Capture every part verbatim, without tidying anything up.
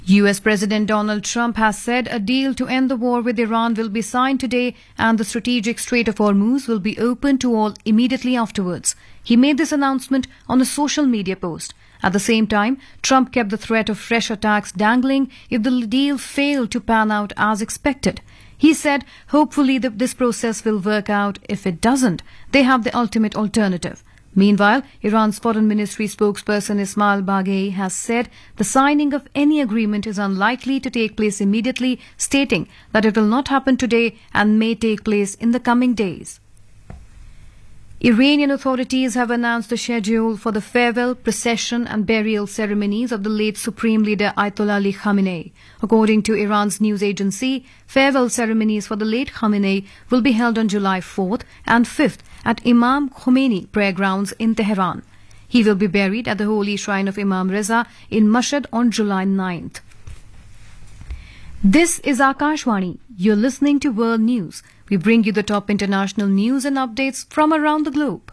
U S President Donald Trump has said a deal to end the war with Iran will be signed today and the strategic Strait of Hormuz will be open to all immediately afterwards. He made this announcement on a social media post. At the same time, Trump kept the threat of fresh attacks dangling if the deal failed to pan out as expected. He said, hopefully that this process will work out. If it doesn't, they have the ultimate alternative. Meanwhile, Iran's foreign ministry spokesperson Ismail Baghei has said the signing of any agreement is unlikely to take place immediately, stating that it will not happen today and may take place in the coming days. Iranian authorities have announced the schedule for the farewell, procession and burial ceremonies of the late Supreme Leader Ayatollah Ali Khamenei. According to Iran's news agency, farewell ceremonies for the late Khamenei will be held on July fourth and fifth at Imam Khomeini prayer grounds in Tehran. He will be buried at the holy shrine of Imam Reza in Mashhad on July ninth. This is Akashvani. You're listening to World News. We bring you the top international news and updates from around the globe.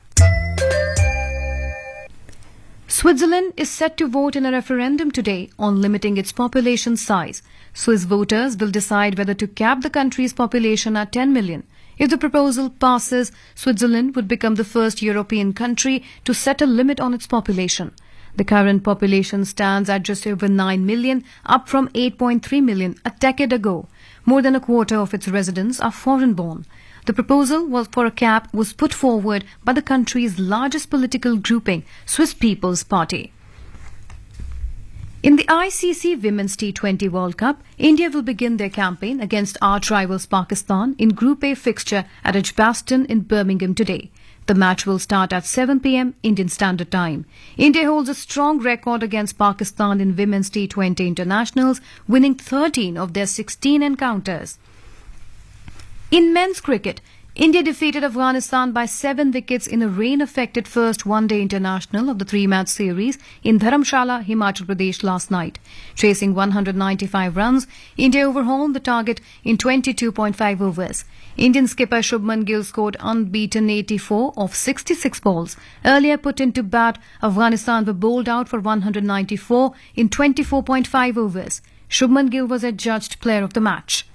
Switzerland is set to vote in a referendum today on limiting its population size. Swiss voters will decide whether to cap the country's population at ten million. If the proposal passes, Switzerland would become the first European country to set a limit on its population. The current population stands at just over nine million, up from eight point three million a decade ago. More than a quarter of its residents are foreign-born. The proposal was for a cap was put forward by the country's largest political grouping, Swiss People's Party. In the I C C Women's T twenty World Cup, India will begin their campaign against arch rivals Pakistan in Group A fixture at Edgbaston in Birmingham today. The match will start at seven p m Indian Standard Time. India holds a strong record against Pakistan in Women's T twenty internationals, winning thirteen of their sixteen encounters. In men's cricket, India defeated Afghanistan by seven wickets in a rain-affected first one-day international of the three-match series in Dharamshala, Himachal Pradesh last night. Chasing one hundred ninety-five runs, India overhauled the target in twenty-two point five overs. Indian skipper Shubman Gill scored unbeaten eighty-four of sixty-six balls. Earlier put into bat, Afghanistan were bowled out for one hundred ninety-four in twenty-four point five overs. Shubman Gill was adjudged player of the match.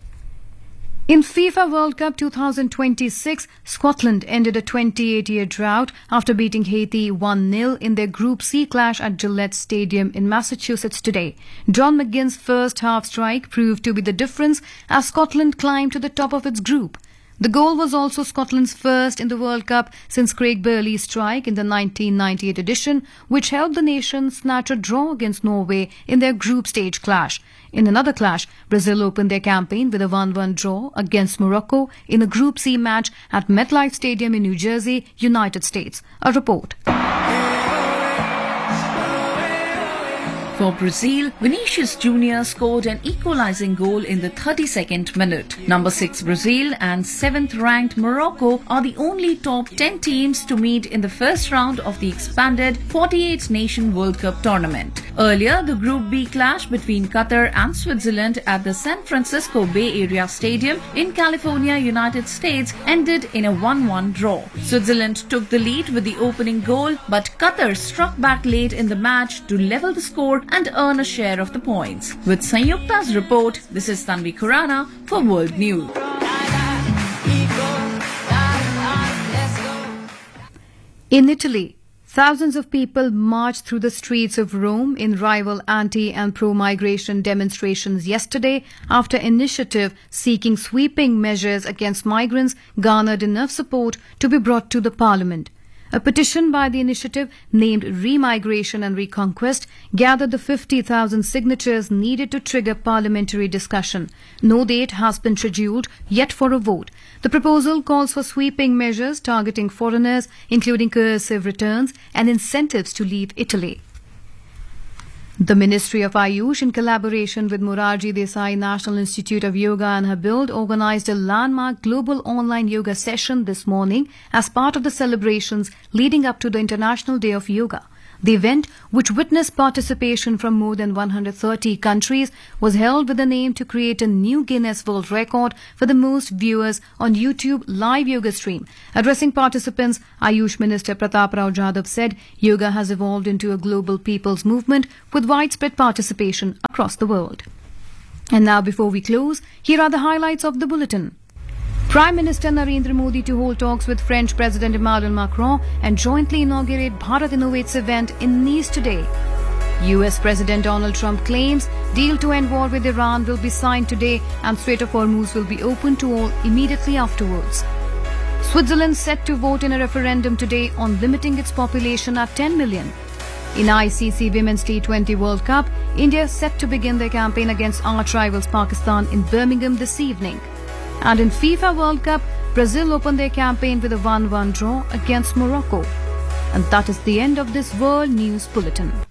In FIFA World Cup twenty twenty-six, Scotland ended a twenty-eight-year drought after beating Haiti one nil in their Group C clash at Gillette Stadium in Massachusetts today. John McGinn's first half strike proved to be the difference as Scotland climbed to the top of its group. The goal was also Scotland's first in the World Cup since Craig Burley's strike in the nineteen ninety-eight edition, which helped the nation snatch a draw against Norway in their group stage clash. In another clash, Brazil opened their campaign with a one one draw against Morocco in a Group C match at MetLife Stadium in New Jersey, United States. A report. For Brazil, Vinicius Junior scored an equalizing goal in the thirty-second minute. Number six Brazil and seventh ranked Morocco are the only top ten teams to meet in the first round of the expanded forty-eight nation World Cup tournament. Earlier, the Group B clash between Qatar and Switzerland at the San Francisco Bay Area Stadium in California, United States ended in a one one draw. Switzerland took the lead with the opening goal, but Qatar struck back late in the match to level the score and earn a share of the points. With Sanyukta's report, this is Tanvi Khurana for World News. In Italy, thousands of people marched through the streets of Rome in rival anti- and pro-migration demonstrations yesterday after initiative seeking sweeping measures against migrants garnered enough support to be brought to the parliament. A petition by the initiative named Remigration and Reconquest gathered the fifty thousand signatures needed to trigger parliamentary discussion. No date has been scheduled yet for a vote. The proposal calls for sweeping measures targeting foreigners, including coercive returns and incentives to leave Italy. The Ministry of Ayush, in collaboration with Morarji Desai National Institute of Yoga and Habild, organized a landmark global online yoga session this morning as part of the celebrations leading up to the International Day of Yoga. The event, which witnessed participation from more than one hundred thirty countries, was held with an aim to create a new Guinness World Record for the most viewers on YouTube live yoga stream. Addressing participants, Ayush Minister Pratap Rao Jadhav said yoga has evolved into a global people's movement with widespread participation across the world. And now, before we close, here are the highlights of the bulletin. Prime Minister Narendra Modi to hold talks with French President Emmanuel Macron and jointly inaugurate Bharat Innovates event in Nice today. U S President Donald Trump claims deal to end war with Iran will be signed today and Strait of Hormuz will be open to all immediately afterwards. Switzerland set to vote in a referendum today on limiting its population at ten million. In I C C Women's T twenty World Cup, India is set to begin their campaign against arch rivals Pakistan in Birmingham this evening. And in FIFA World Cup, Brazil opened their campaign with a one one draw against Morocco. And that is the end of this World News Bulletin.